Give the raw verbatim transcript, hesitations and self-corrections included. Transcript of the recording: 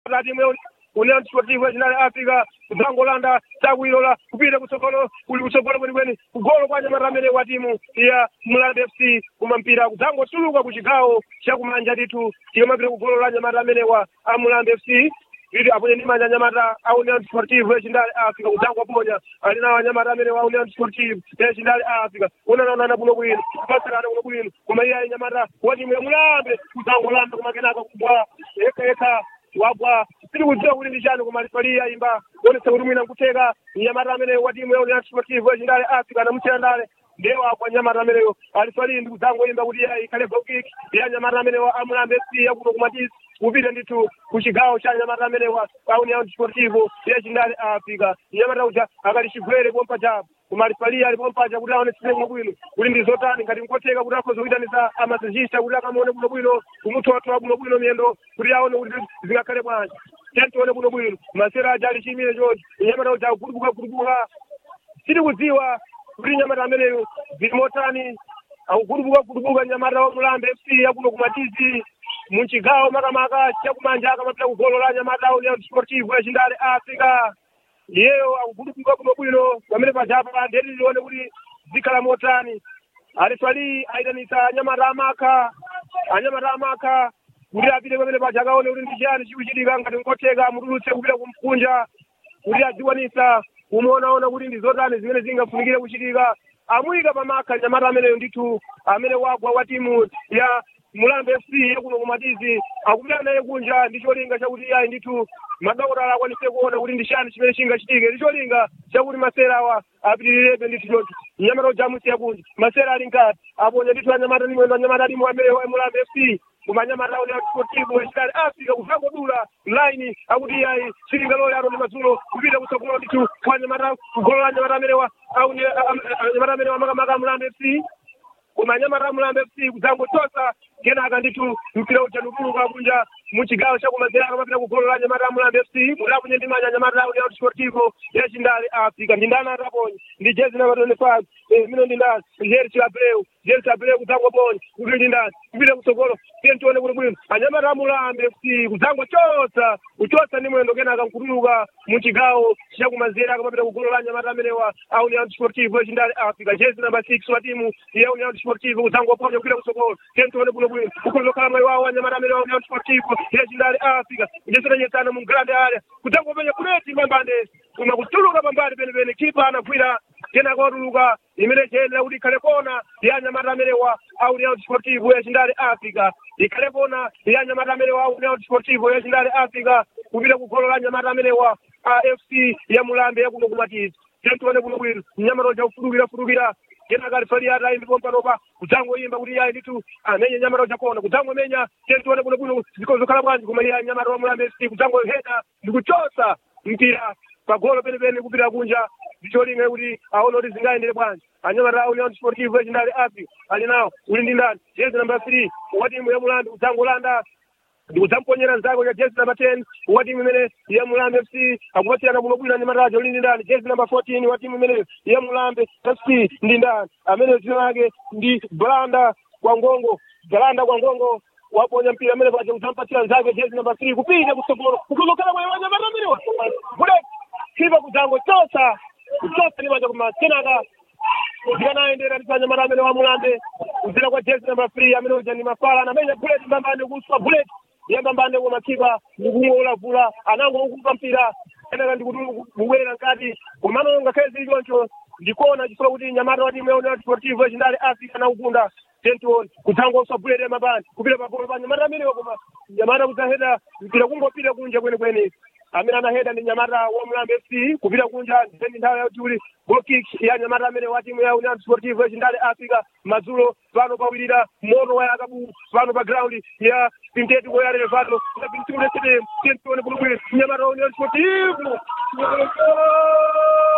timu Union Sportive General Africa Zangolanda Tawilola kupita kusokolo uli kusokolo kweni kweni kugolo kwa nyamaramene wa timu ya Mulambe F C kumampira kutango tuluka kuchigawo cha kumanja ditu chimapira kugolo la nyamaramene wa Mulambe F C ili aponye ni manja nyamata au Union Sportive General Africa kutango aponya alina wa nyamaramene wa Union Sportive General Africa unaona na buno bwino pasara na buno bwino kumaya nyamata wa timu ya Mulambe Zangolanda kumakenaka kubwa eka eka wabwa siri kujua uli ndijano kumalifalia imba wone saurumi na kutega nyamara amene wa timu ya Union Sportive General Africa na mchana ndale ndewa kwa nyamara amene alifali ndugu zangu imba kuti ya ikale kick ya nyamara amene wa Mulambe F C ya kuno kumatizi kupita nditu kuchigawo cha nyamara amene wa Union Sportive General Africa nyamara uja akalishigwere bompa jabu kumalifalia alipompaja kuti aone sine bwino uli ndizotani ngati nkoteka kuti akhoza kuitanisa amasajista kuti akamuone buno bwino kumutotwa buno bwino miendo kuti aone kuti zingakale bwanji tentone buno bwino masera ajali chimire George nyamara uja kurubuka kurubuka siri kudziwa kuti nyamara ameneyo zimotani au kurubuka kurubuka nyamara wa Mulambe F C ya kuno kumatizi munchigawo makamaka cha kumanja akamapita kugolola nyamara Union Sportive General Africa yeo akukurubuka kuno bwino pamene pajapa ndeti lione kuti zikhala motani alifali aitanisa nyamara amaka anyamara amaka kuti apite pamene pajakaone kuti ndichani chikuchitika ngati nkoteka mutulutse kupita kumkunja kuti adziwanisa kumaonaona kuti ndizotani zimene zingafunikire kuchitika amuyika pamaka nyamara ameneyo ndithu amene wagwa wa timu ya Mulambe F C yakuno kumatizi akupita naye kunja ndicholinga chakuti ayi ndithu madokotala akwanise kuona kuti ndishani chimene chingachitike ndicholinga chakuti masera awa apitirire ndithu choncho nyamata jamusi yakunja masera ali nkati aponya ndithu anyamata ni mwendo anyamata ali amene wa Mulambe F C kumanyamata Union Sportive General Africa kuzangodula line akuti ayi silingalole ato ndi madzulo kupita kusokolo ndithu kwa nyamata kugolola nyamata amene wa nyamata amene wa makamaka Mulambe F C kumanyamata Mulambe F C kuzangotosa kenaka ndithu mpira uchanukuluka kunja muchigawo chakumazera akamapita kugolola nyamata Mulambe F C mulakunye ndi manja nyamata Union Sportive General Africa ndindana ataponya ndi jezi namba twenty-five mino ndindana Jerry Abreu Jerry Abreu kuzangoponya kuti ndindana kupita kusokolo tione kuti bwino anyamata Mulambe F C kuzangochosa kuchosa ndi mwendo kenaka nkutuluka muchigawo chakumazera akamapita kugolola nyamata amene wa Union Sportive General Africa jezi namba six wa timu ya Union Sportive kuzangoponya kupita kusokolo tione bwino bwino ukoloka mwe wao anyamata amene wa Union Sportive General Africa jesera nyetana mu grande area kutangopenya kuleti mbambande kuma kutuluka pambali pene pene kipa anagwira tena kotuluka imene chena kuti ikhale kona ya nyamata amene wa Union Sportive General Africa ikhale kona ya nyamata amene wa Union Sportive General Africa kupita kugolola nyamata amene wa F C ya Mulambe yakuno kumatizi tentone kuno bwino nyamata ja ufurukira furukira kena gari fali ata indi pompa nopa kutango yimba kuti ya nditu amenye nyamata jakona kutango menya tentone kuno kuno zikozo kala bwanji kumaliya nyamata wa Mulambe F C kutango heta ndikuchosa mpira pagolo pene pene kupita kunja ndicholinga kuti aone kuti zingaendere bwanji anyamata Union Sportive General Africa ali nawo uli ndi ndani jezi number three wa timu ya Mulambe Zangolanda ndikuzamponyera nzako ya jezi number ten wa timu imene ya Mulambe F C akupatsirana kuno bwino anyamata ajo uli ndi ndani jezi number fourteen wa timu imene ya Mulambe F C ndi ndani amene dzina lake ndi Blanda kwa Ngongo Blanda kwa Ngongo waponya mpira amene paja kuzampatsira nzako jezi number three kupita kusokolo kukuzokala mwa anyamata amene wa kule kipa kuzango chosa chosa ni paja kuma kenaka ndikanaendera ndifanya mara amene wa Mulambe uzira kwa jezi number three amene uja ni mafala na menya bullet mbambane kuswa bullet yambambane kwa makipa ndikuola vula anango ukupa mpira kenaka ndikutu kubwera nkati kumano ngakezi ichoncho ndikuona chisola kuti nyamata wa timu ya Union Sportive General Africa na ukunda tentuoni kutango uswa bullet yamabani kupita pagolo pa nyamata amene wakoma nyamata kuzaheda mpira kungopita kunja kwene kwene amene anaheda ndi nyamata wa Mulambe F C kupita kunja ndi nthawi yakuti uli goal kick ya nyamata amene wa timu ya Union Sportive General Africa madzulo pano pawirira moto wa yakabu pano pa ground ya Sintético ya Relevato pintura tete tentone bulubwe nyamata wa Union Sportive